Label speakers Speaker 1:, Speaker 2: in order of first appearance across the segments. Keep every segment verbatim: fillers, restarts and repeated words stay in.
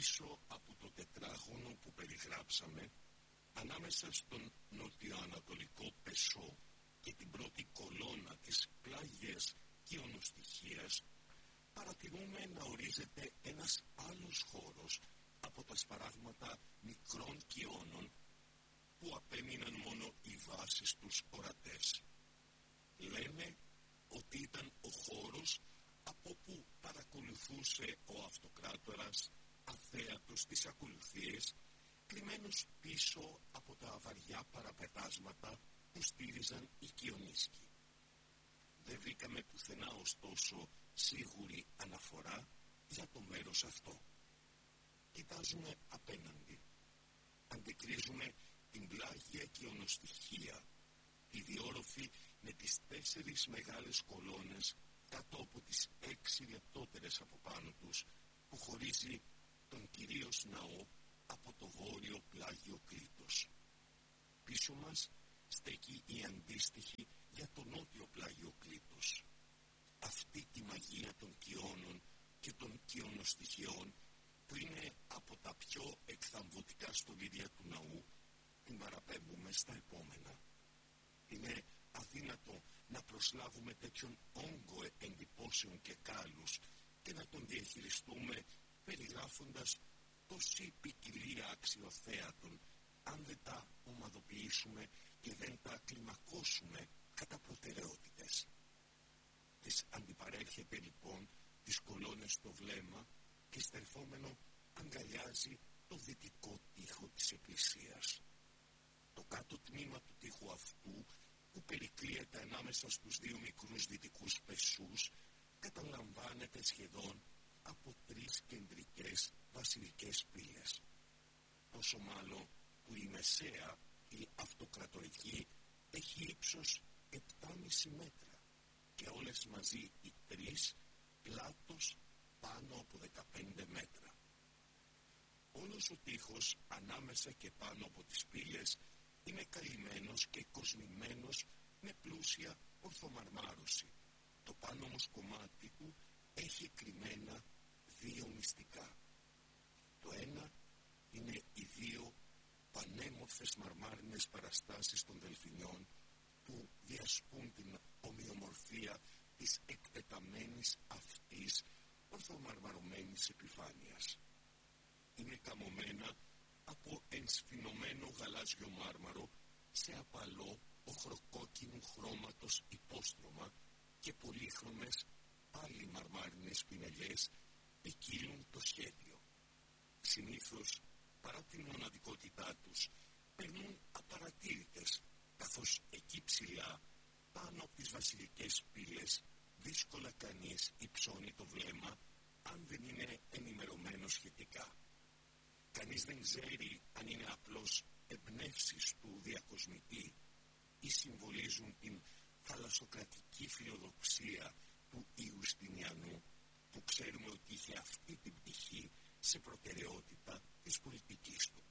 Speaker 1: πίσω από το τετράγωνο που περιγράψαμε, ανάμεσα στον νοτιοανατολικό Πεσό και την πρώτη κολόνα της πλάγιας κοιονοστοιχίας, παρατηρούμε να ορίζεται ένας άλλος χώρος από τα σπαράγματα μικρών κοιώνων που απέμειναν μόνο οι βάσεις τους ορατές. Λέμε ότι ήταν ο χώρος από που παρακολουθούσε ο αυτοκράτορας αθέατος τις ακολουθίες, κρυμμένος πίσω από τα βαριά παραπετάσματα που στήριζαν οι κοιονίσκοι. Δεν βρήκαμε πουθενά ωστόσο σίγουρη αναφορά για το μέρος αυτό. Κοιτάζουμε απέναντι. Αντικρίζουμε την πλάγια κοιονοστοιχεία, τη διόρροφη με τις τέσσερις μεγάλες κολόνες κάτω από τις έξι λεπτότερες από πάνω τους, που χωρίζει τον κυρίως ναό από το βόρειο πλάγιο κλήτος. Πίσω μας στέκει η αντίστοιχη για το νότιο πλάγιο κλήτος. Αυτή τη μαγεία των κοιώνων και των κοιονοστοιχειών, που είναι από τα πιο εκθαμβωτικά στολίδια του ναού, την παραπέμπουμε στα επόμενα. Είναι αδύνατο να προσλάβουμε τέτοιον όγκο εντυπώσεων και κάλους και να τον διαχειριστούμε περιγράφοντας τόση ποικιλία αξιοθέατων, αν δεν τα ομαδοποιήσουμε και δεν τα κλιμακώσουμε κατά προτεραιότητες. Της αντιπαρέρχεται λοιπόν τις κολόνες στο βλέμμα και στερφόμενο αγκαλιάζει το δυτικό τοίχο της εκκλησίας. Το κάτω τμήμα του τοίχου αυτού, που περικλείεται ανάμεσα στους δύο μικρούς δυτικούς πεσούς, καταλαμβάνεται σχεδόν από τρεις κεντρικές βασιλικές πύλες. Τόσο μάλλον που η μεσαία, η αυτοκρατορική, έχει ύψος επτά κόμμα πέντε μέτρα και όλες μαζί οι τρεις πλάτος πάνω από δεκαπέντε μέτρα. Όλος ο τοίχος ανάμεσα και πάνω από τις πύλες είναι καλυμμένος και κοσμημένος με πλούσια ορθομαρμάρωση. Το πάνω όμως κομμάτι του έχει κρυμμένα δύο μυστικά. Το ένα είναι οι δύο πανέμορφες μαρμάρινες παραστάσεις των Δελφινιών, που διασπούν την ομοιομορφία της εκτεταμένης αυτής ορθομαρμαρωμένης επιφάνειας. Είναι καμωμένα από ενσφινωμένο γαλάζιο μάρμαρο σε απαλό οχροκόκκινου χρώματος υπόστρωμα, και πολύχρωμες πάλι μαρμάρινες πινελιές ποικίλουν το σχέδιο. Συνήθως, παρά την μοναδικότητά τους, περνούν απαρατήρητες, καθώς εκεί ψηλά, πάνω από τις βασιλικές πύλες, δύσκολα κανείς υψώνει το βλέμμα, αν δεν είναι ενημερωμένο σχετικά. Κανείς δεν ξέρει αν είναι απλώς εμπνεύσεις του διακοσμητή ή συμβολίζουν την θαλασσοκρατική φιλοδοξία του Ιουστινιανού, που ξέρουμε ότι είχε αυτή την πτυχή σε προτεραιότητα της πολιτικής του.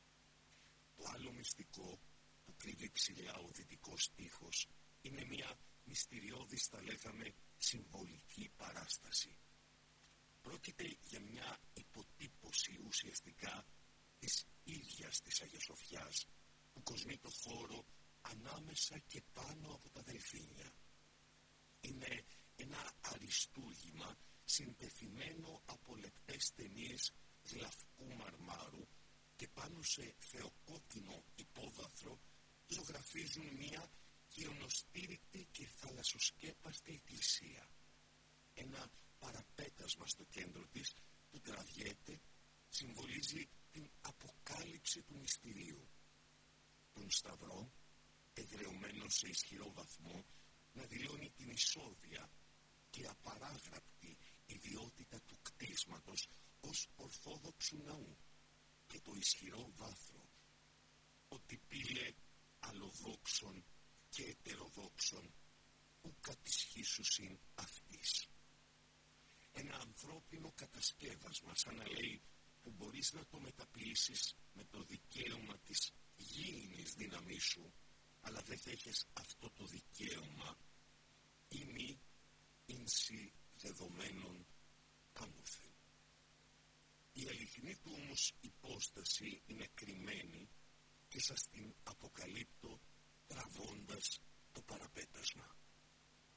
Speaker 1: Το άλλο μυστικό που κρύβει ψηλά ο δυτικός τοίχος είναι μια μυστηριώδης, θα λέγαμε, συμβολική παράσταση. Πρόκειται για μια υποτύπωση ουσιαστικά της ίδιας της Αγίας Σοφιάς, που κοσμεί το χώρο ανάμεσα και πάνω από τα Δελφίνια. Είναι ένα αριστούργημα συντεθειμένο από λεπτές ταινίες γλαυκού μαρμάρου, και πάνω σε θεοκόκκινο υπόβαθρο ζωγραφίζουν μια κοιονοστήρικτη και θαλασσοσκέπαστη εκκλησία. Ένα παραπέτασμα στο κέντρο της που τραβιέται συμβολίζει την αποκάλυψη του μυστηρίου. Τον Σταυρό, εδραιωμένο σε ισχυρό βαθμό, να δηλώνει την ισόβια και απαράγραπτη ιδιότητα του κτίσματος ως ορθόδοξου ναού, και το ισχυρό βάθρο, ότι πήλε αλλοδόξων και ετεροδόξων που κατησχίσουσιν αυτής. Ένα ανθρώπινο κατασκεύασμα, σαν να λέει, που μπορείς να το μεταποιήσεις με το δικαίωμα της γήινης δύναμής σου, αλλά δεν θα έχεις αυτό το δικαίωμα ή μη ίνσι δεδομένων κάμουθεν. Η αλήθεια αληθινή του όμως υπόσταση είναι κρυμμένη και σας την αποκαλύπτω